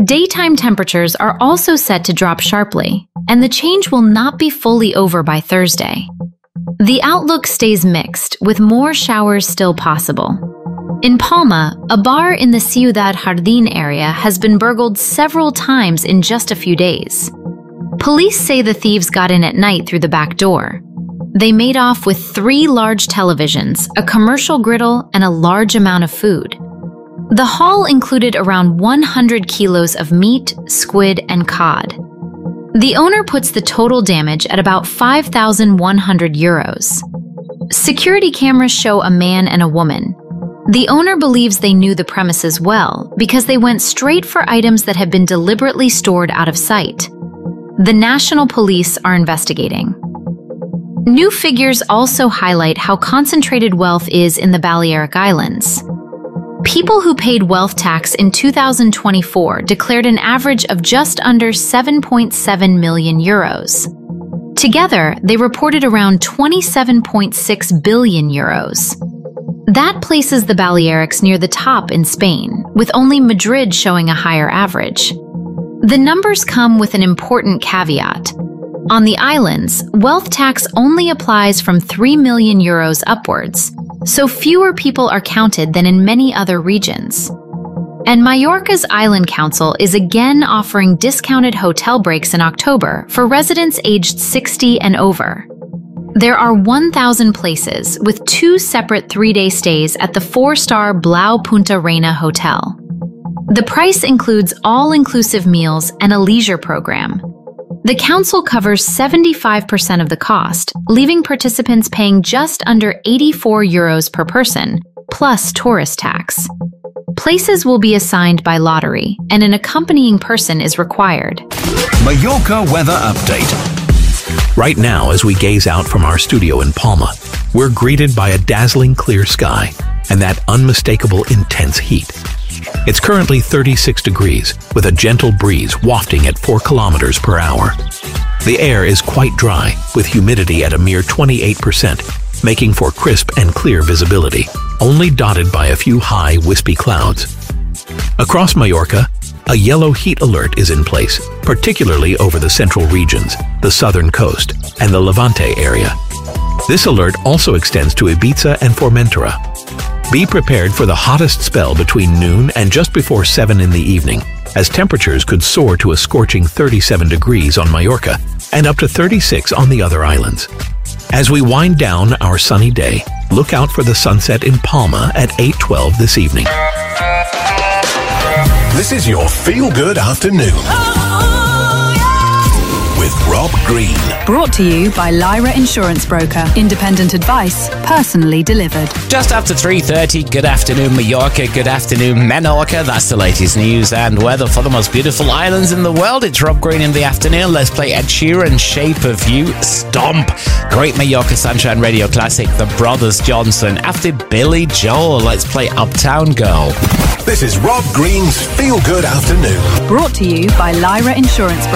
Daytime temperatures are also set to drop sharply, and the change will not be fully over by Thursday. The outlook stays mixed, with more showers still possible. In Palma, a bar in the Ciudad Jardín area has been burgled several times in just a few days. Police say the thieves got in at night through the back door. They made off with 3 large televisions, a commercial griddle, and a large amount of food. The haul included around 100 kilos of meat, squid, and cod. The owner puts the total damage at about 5,100 euros. Security cameras show a man and a woman. The owner believes they knew the premises well because they went straight for items that had been deliberately stored out of sight. The national police are investigating. New figures also highlight how concentrated wealth is in the Balearic Islands. People who paid wealth tax in 2024 declared an average of just under 7.7 million euros. Together, they reported around 27.6 billion euros. That places the Balearics near the top in Spain, with only Madrid showing a higher average. The numbers come with an important caveat. On the islands, wealth tax only applies from 3 million euros upwards, so fewer people are counted than in many other regions. And Mallorca's Island Council is again offering discounted hotel breaks in October for residents aged 60 and over. There are 1,000 places, with 2 separate 3-day stays at the 4-star Blau Punta Reina Hotel. The price includes all-inclusive meals and a leisure program. The council covers 75% of the cost, leaving participants paying just under 84 euros per person, plus tourist tax. Places will be assigned by lottery, and an accompanying person is required. Mallorca weather update. Right now, as we gaze out from our studio in Palma, we're greeted by a dazzling clear sky and that unmistakable intense heat. It's currently 36 degrees, with a gentle breeze wafting at 4 kilometers per hour. The air is quite dry, with humidity at a mere 28%, making for crisp and clear visibility, only dotted by a few high, wispy clouds. Across Mallorca, a yellow heat alert is in place, particularly over the central regions, the southern coast, and the Levante area. This alert also extends to Ibiza and Formentera. Be prepared for the hottest spell between noon and just before 7 in the evening, as temperatures could soar to a scorching 37 degrees on Mallorca and up to 36 on the other islands. As we wind down our sunny day, look out for the sunset in Palma at 8:12 this evening. This is your feel-good afternoon. With Rob Green. Brought to you by Lyra Insurance Broker. Independent advice, personally delivered. Just after 3:30, good afternoon Mallorca, good afternoon Menorca. That's the latest news and weather for the most beautiful islands in the world. It's Rob Green in the afternoon. Let's play Ed Sheeran, Shape of You, Stomp. Great Mallorca Sunshine Radio classic, The Brothers Johnson. After Billy Joel, let's play Uptown Girl. This is Rob Green's Feel Good Afternoon. Brought to you by Lyra Insurance Broker.